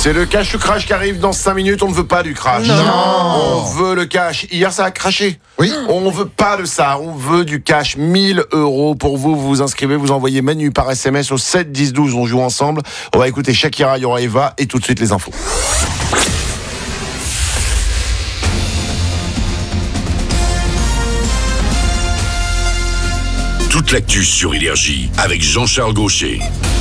C'est le cash ou crash qui arrive dans 5 minutes. On ne veut pas du crash. Non. On veut le cash. Hier, ça a craché. Oui. On veut pas de ça. On veut du cash. 1 000 € pour vous. Vous vous inscrivez, vous envoyez Manu par SMS au 7 10 12. On joue ensemble. On va écouter Shakira, il y aura Eva et tout de suite les infos. Toute l'actu sur Énergie avec Jean-Charles Gaucher.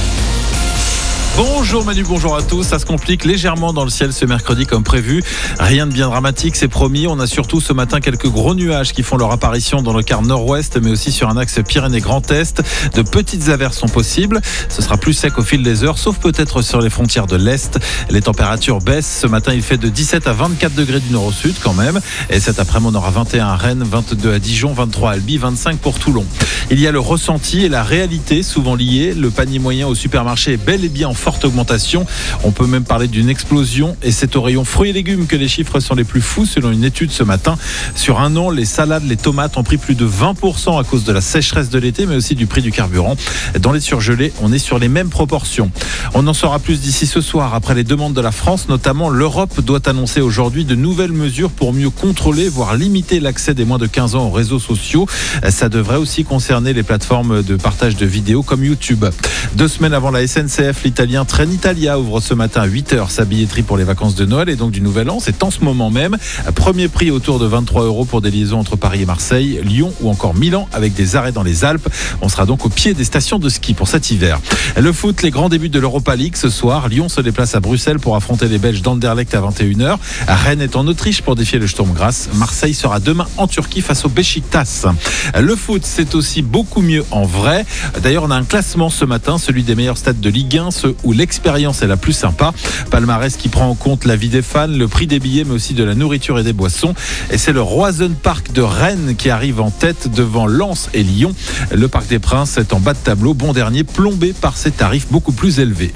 Bonjour Manu, bonjour à tous. Ça se complique légèrement dans le ciel ce mercredi comme prévu. Rien de bien dramatique, c'est promis. On a surtout ce matin quelques gros nuages qui font leur apparition dans le quart nord-ouest, mais aussi sur un axe Pyrénées-Grand Est. De petites averses sont possibles. Ce sera plus sec au fil des heures, sauf peut-être sur les frontières de l'Est. Les températures baissent. Ce matin, il fait de 17 à 24 degrés du nord au sud quand même. Et cet après-midi, on aura 21 à Rennes, 22 à Dijon, 23 à Albi, 25 pour Toulon. Il y a le ressenti et la réalité souvent liés. Le panier moyen au supermarché est bel et bien en forte augmentation. On peut même parler d'une explosion et c'est au rayon fruits et légumes que les chiffres sont les plus fous selon une étude ce matin. Sur un an, les salades, les tomates ont pris plus de 20% à cause de la sécheresse de l'été mais aussi du prix du carburant. Dans les surgelés, on est sur les mêmes proportions. On en saura plus d'ici ce soir après les demandes de la France, notamment l'Europe doit annoncer aujourd'hui de nouvelles mesures pour mieux contrôler, voire limiter l'accès des moins de 15 ans aux réseaux sociaux. Ça devrait aussi concerner les plateformes de partage de vidéos comme YouTube. 2 semaines avant la SNCF, l'italien Trenitalia ouvre ce matin à 8h sa billetterie pour les vacances de Noël et donc du Nouvel An. C'est en ce moment même. Premier prix autour de 23 € pour des liaisons entre Paris et Marseille, Lyon ou encore Milan avec des arrêts dans les Alpes. On sera donc au pied des stations de ski pour cet hiver. Le foot, les grands débuts de l'Europa League ce soir. Lyon se déplace à Bruxelles pour affronter les Belges d'Anderlecht à 21h. Rennes est en Autriche pour défier le Sturm Graz. Marseille sera demain en Turquie face au Beşiktaş. Le foot, c'est aussi beaucoup mieux en vrai. D'ailleurs, on a un classement ce matin, celui des meilleurs stades de Ligue 1, ceux où l'expérience est la plus sympa. Palmarès qui prend en compte la vie des fans, le prix des billets, mais aussi de la nourriture et des boissons. Et c'est le Roison Park de Rennes qui arrive en tête devant Lens et Lyon. Le Parc des Princes est en bas de tableau, bon dernier, plombé par ses tarifs beaucoup plus élevés.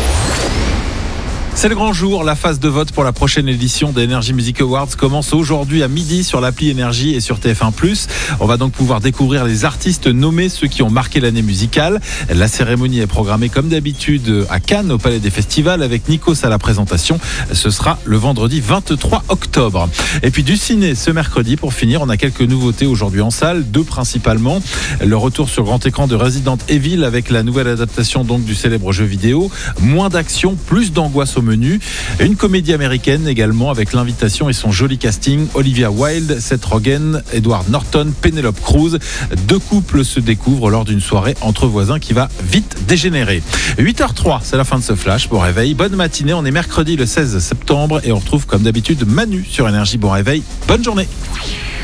C'est le grand jour, la phase de vote pour la prochaine édition des Energy Music Awards commence aujourd'hui à midi sur l'appli Énergie et sur TF1+. On va donc pouvoir découvrir les artistes nommés, ceux qui ont marqué l'année musicale. La cérémonie est programmée comme d'habitude à Cannes, au Palais des Festivals, avec Nikos à la présentation. Ce sera le vendredi 23 octobre. Et puis du ciné ce mercredi, pour finir, on a quelques nouveautés aujourd'hui en salle, 2 principalement. Le retour sur grand écran de Resident Evil avec la nouvelle adaptation donc du célèbre jeu vidéo. Moins d'action, plus d'angoisse au menu. Une comédie américaine également avec l'invitation et son joli casting. Olivia Wilde, Seth Rogen, Edward Norton, Penelope Cruz. 2 couples se découvrent lors d'une soirée entre voisins qui va vite dégénérer. 8h03, c'est la fin de ce flash. Bon réveil, bonne matinée. On est mercredi le 16 septembre et on retrouve comme d'habitude Manu sur Énergie. Bon réveil, bonne journée.